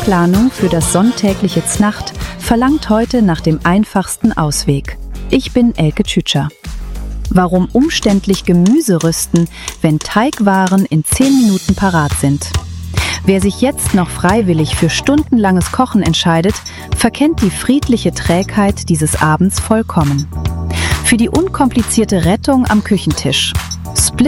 Planung für das sonntägliche Znacht verlangt heute nach dem einfachsten Ausweg. Ich bin Elke Tschütscher. Warum umständlich Gemüse rüsten, wenn Teigwaren in 10 Minuten parat sind? Wer sich jetzt noch freiwillig für stundenlanges Kochen entscheidet, verkennt die friedliche Trägheit dieses Abends vollkommen. Für die unkomplizierte Rettung am Küchentisch.